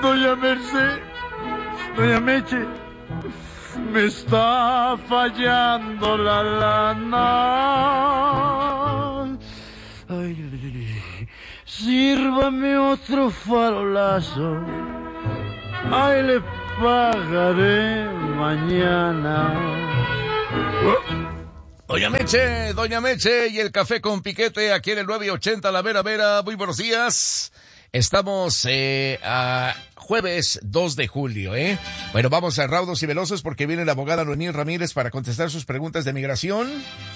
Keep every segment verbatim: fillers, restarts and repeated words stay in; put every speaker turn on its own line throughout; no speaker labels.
Doña Merced, doña Meche, me está fallando la lana. Ay, sírvame otro farolazo. Ay, le pagaré mañana.
Doña Meche, Doña Meche y el café con piquete aquí en el nueve ochenta La Vera Vera. Muy buenos días. Estamos eh, a jueves dos de julio, ¿eh? Bueno, vamos a raudos y veloces porque viene la abogada Noemí Ramírez para contestar sus preguntas de migración.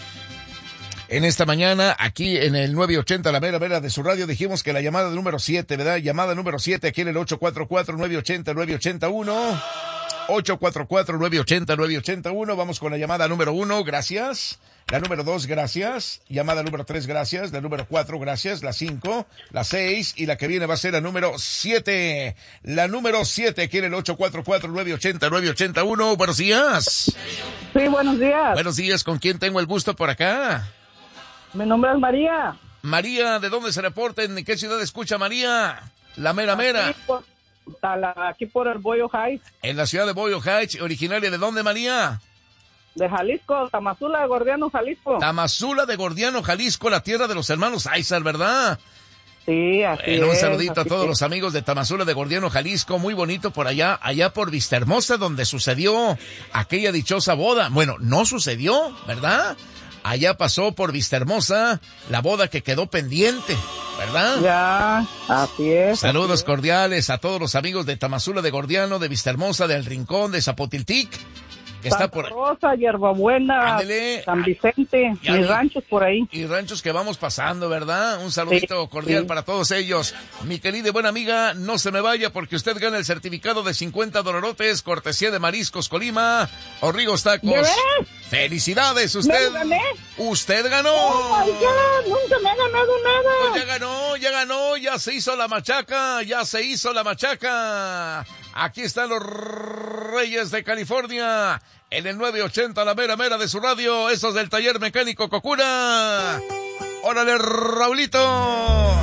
En esta mañana, aquí en el nueve ochenta La Vera Vera de su radio, dijimos que la llamada número siete, ¿verdad? Llamada número siete aquí en el ocho cuatro cuatro, nueve ochenta, nueve ochenta y uno. ocho cuatro cuatro, nueve ochenta, nueve ochenta y uno. Vamos con la llamada número uno, gracias. La número dos, gracias. Llamada número tres, gracias. La número cuatro, gracias. La cinco, la seis y la que viene va a ser la número siete. La número siete aquí en el ocho cuatro cuatro, nueve ochenta, nueve ochenta y uno. Buenos días.
Sí, buenos días.
Buenos días, ¿con quién tengo el gusto por acá?
Mi nombre es María.
María, ¿de dónde se reporta? ¿En qué ciudad escucha María? La mera mera.
Aquí por, aquí por el Boyo Heights.
En la ciudad de Boyo Heights, originaria de dónde, María?
De Jalisco, Tamazula de Gordiano, Jalisco.
Tamazula de Gordiano, Jalisco, la tierra de los hermanos Aizar, ¿verdad?
Sí, así
bueno,
es.
Un saludito a todos
es.
los amigos de Tamazula de Gordiano, Jalisco, muy bonito por allá, allá por Vistahermosa, donde sucedió aquella dichosa boda. Bueno, no sucedió, ¿verdad? Allá pasó por Vistahermosa la boda que quedó pendiente, ¿verdad?
Ya, así es.
Saludos
así
cordiales es. a todos los amigos de Tamazula de Gordiano, de Vistahermosa, del Rincón, de Zapotiltic. Que
Santa
está por
Rosa, Hierbabuena,
Ándele.
San Vicente,
Y,
mis
y,
ranchos por ahí.
Y ranchos que vamos pasando, ¿verdad? Un saludito
sí,
cordial
sí.
para todos ellos. Mi querida y buena amiga, no se me vaya porque usted gana el certificado de cincuenta dolorotes, cortesía de Mariscos Colima, Orrigos Tacos.
¿De veras?
¡Felicidades! Usted,
¿Me gané?
¡Usted ganó!
¡Oh, my God! ¡Nunca me ha ganado nada!
Pues ya ganó, ya ganó, ya se hizo la machaca, ya se hizo la machaca. Aquí están los Reyes de California. En el nueve ochenta, la mera mera de su radio, esos del taller mecánico Cocura. ¡Órale, Raulito!